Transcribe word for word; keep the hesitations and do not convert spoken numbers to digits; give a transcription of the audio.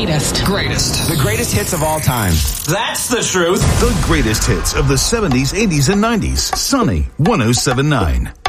greatest. Greatest. The greatest hits of all time. That's the truth. The greatest hits of the seventies, eighties, and nineties. Sunny one oh seven point nine.